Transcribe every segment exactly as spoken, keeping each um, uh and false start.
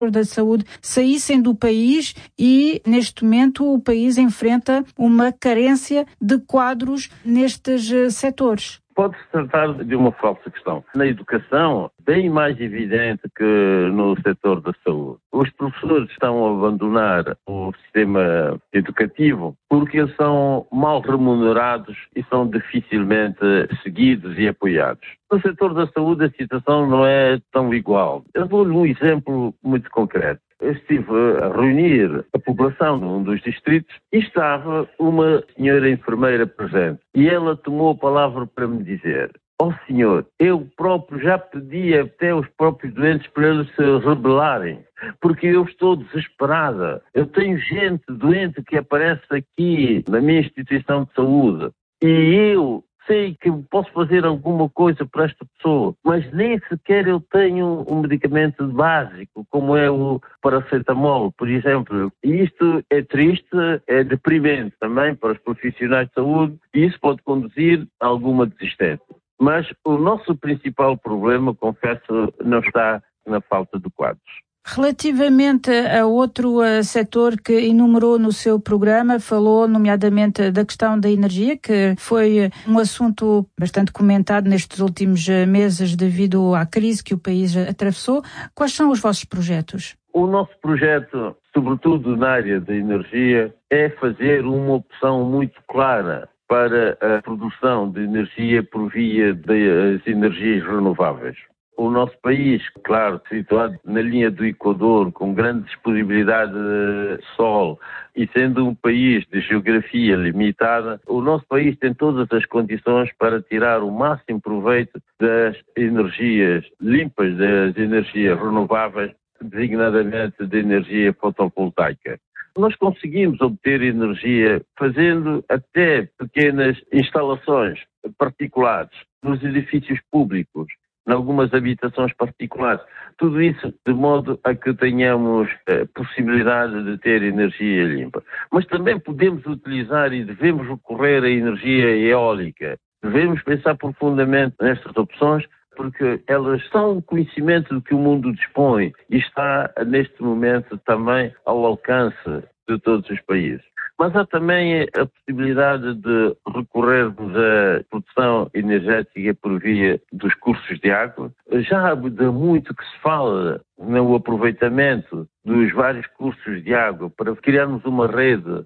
da saúde saíssem do país e, neste momento, o país enfrenta uma carência de quadros nestes uh, setores? Pode-se tratar de uma falsa questão. Na educação, bem mais evidente que no setor da saúde. Os professores estão a abandonar o sistema educativo porque eles são mal remunerados e são dificilmente seguidos e apoiados. No setor da saúde a situação não é tão igual. Eu dou-lhe um exemplo muito concreto. Eu estive a reunir a população num dos distritos e estava uma senhora enfermeira presente. E ela tomou a palavra para me dizer: ó oh, senhor, eu próprio já pedi até aos próprios doentes para eles se rebelarem, porque eu estou desesperada. Eu tenho gente doente que aparece aqui na minha instituição de saúde e eu sei que posso fazer alguma coisa para esta pessoa, mas nem sequer eu tenho um medicamento básico, como é o paracetamol, por exemplo. E isto é triste, é deprimente também para os profissionais de saúde e isso pode conduzir a alguma desistência. Mas o nosso principal problema, confesso, não está na falta de quadros. Relativamente a outro uh, setor que enumerou no seu programa, falou nomeadamente da questão da energia, que foi um assunto bastante comentado nestes últimos meses devido à crise que o país atravessou. Quais são os vossos projetos? O nosso projeto, sobretudo na área da energia, é fazer uma opção muito clara para a produção de energia por via das energias renováveis. O nosso país, claro, situado na linha do Equador, com grande disponibilidade de sol e sendo um país de geografia limitada, o nosso país tem todas as condições para tirar o máximo proveito das energias limpas, das energias renováveis, designadamente da energia fotovoltaica. Nós conseguimos obter energia fazendo até pequenas instalações particulares nos edifícios públicos, em algumas habitações particulares. Tudo isso de modo a que tenhamos a possibilidade de ter energia limpa. Mas também podemos utilizar e devemos recorrer à energia eólica. Devemos pensar profundamente nestas opções, porque elas são o conhecimento de que o mundo dispõe e está, neste momento, também ao alcance de todos os países. Mas há também a possibilidade de recorrermos à produção energética por via dos cursos de água. Já há de muito que se fala no aproveitamento dos vários cursos de água para criarmos uma rede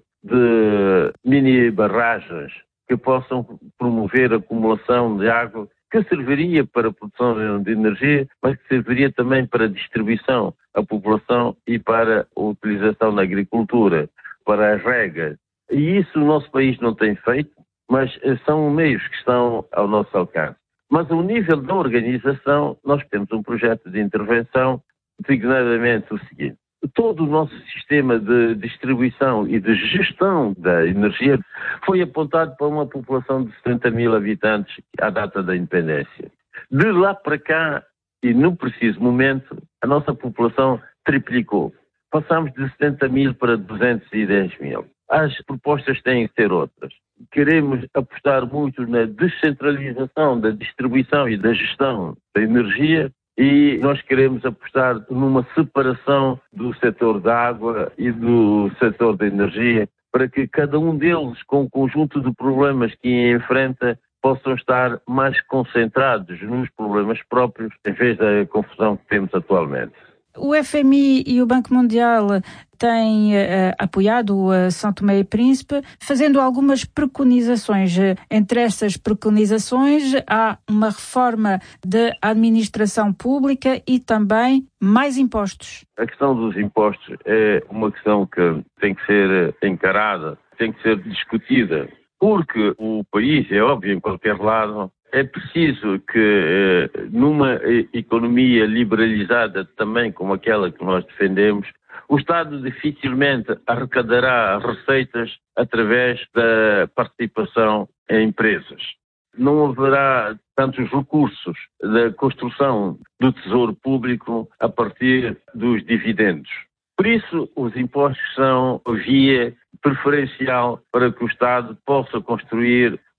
de mini barragens que possam promover a acumulação de água, que serviria para a produção de energia, mas que serviria também para a distribuição à população e para a utilização na agricultura, para as regas. E isso o nosso país não tem feito, mas são meios que estão ao nosso alcance. Mas ao nível da organização, nós temos um projeto de intervenção, designadamente o seguinte: todo o nosso sistema de distribuição e de gestão da energia foi apontado para uma população de setenta mil habitantes à data da independência. De lá para cá, e no preciso momento, a nossa população triplicou. Passamos de setenta mil para duzentos e dez mil. As propostas têm que ser outras. Queremos apostar muito na descentralização da distribuição e da gestão da energia e nós queremos apostar numa separação do setor da água e do setor da energia para que cada um deles, com o conjunto de problemas que enfrenta, possam estar mais concentrados nos problemas próprios em vez da confusão que temos atualmente. O F M I e o Banco Mundial têm uh, apoiado uh, São Tomé e Príncipe, fazendo algumas preconizações. Entre essas preconizações há uma reforma da administração pública e também mais impostos. A questão dos impostos é uma questão que tem que ser encarada, tem que ser discutida, porque o país, é óbvio, em qualquer lado, é preciso que, numa economia liberalizada também como aquela que nós defendemos, o Estado dificilmente arrecadará receitas através da participação em empresas. Não haverá tantos recursos da construção do tesouro público a partir dos dividendos. Por isso, os impostos são a via preferencial para que o Estado possa construir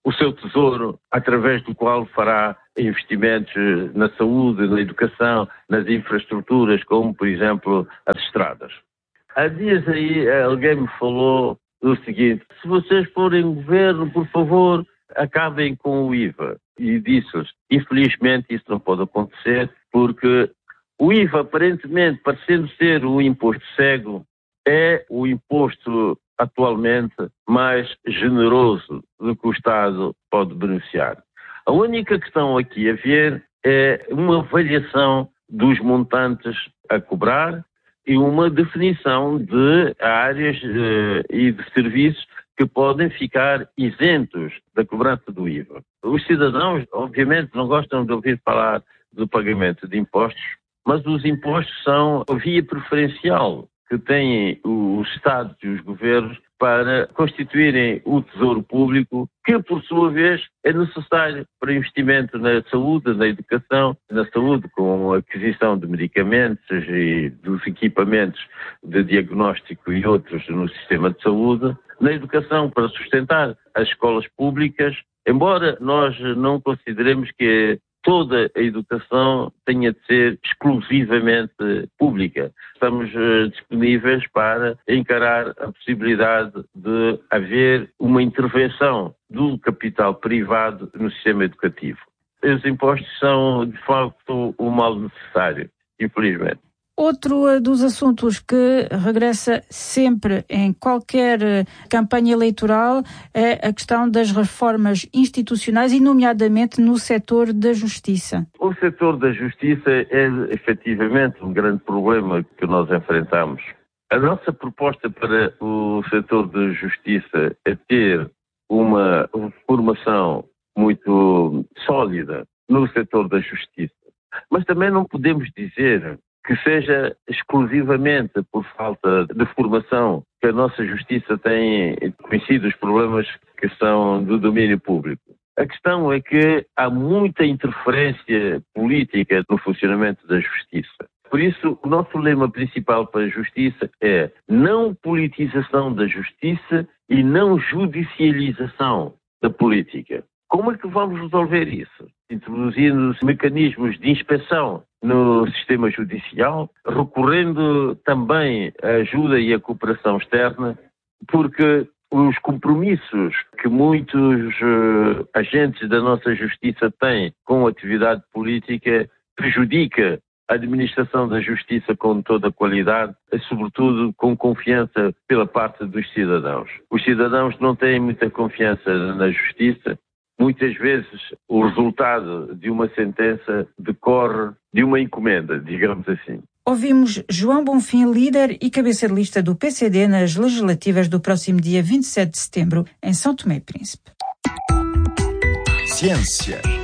o seu tesouro, através do qual fará investimentos na saúde, na educação, nas infraestruturas, como, por exemplo, as estradas. Há dias aí alguém me falou o seguinte: se vocês forem governo, por favor, acabem com o I V A. E disse-lhes, infelizmente isso não pode acontecer, porque o I V A, aparentemente, parecendo ser um imposto cego, é o imposto atualmente mais generoso do que o Estado pode beneficiar. A única questão aqui a ver é uma variação dos montantes a cobrar e uma definição de áreas eh, e de serviços que podem ficar isentos da cobrança do I V A. Os cidadãos, obviamente, não gostam de ouvir falar do pagamento de impostos, mas os impostos são a via preferencial que têm os Estados e os governos para constituírem o tesouro público, que, por sua vez, é necessário para investimento na saúde, na educação, na saúde com a aquisição de medicamentos e dos equipamentos de diagnóstico e outros no sistema de saúde, na educação para sustentar as escolas públicas, embora nós não consideremos que toda a educação tenha de ser exclusivamente pública. Estamos uh, disponíveis para encarar a possibilidade de haver uma intervenção do capital privado no sistema educativo. Os impostos são, de facto, o mal necessário, infelizmente. Outro dos assuntos que regressa sempre em qualquer campanha eleitoral é a questão das reformas institucionais e, nomeadamente, no setor da justiça. O setor da justiça é, efetivamente, um grande problema que nós enfrentamos. A nossa proposta para o setor da justiça é ter uma formação muito sólida no setor da justiça. Mas também não podemos dizer que seja exclusivamente por falta de formação que a nossa justiça tem conhecido os problemas que são do domínio público. A questão é que há muita interferência política no funcionamento da justiça. Por isso, o nosso lema principal para a justiça é não politização da justiça e não judicialização da política. Como é que vamos resolver isso? Introduzindo mecanismos de inspeção no sistema judicial, recorrendo também à ajuda e à cooperação externa, porque os compromissos que muitos uh, agentes da nossa justiça têm com a atividade política prejudica a administração da justiça com toda a qualidade e, sobretudo, com confiança pela parte dos cidadãos. Os cidadãos não têm muita confiança na justiça. Muitas vezes o resultado de uma sentença decorre de uma encomenda, digamos assim. Ouvimos João Bonfim, líder e cabeça de lista do P C D nas legislativas do próximo dia vinte e sete de setembro, em São Tomé e Príncipe. Ciência.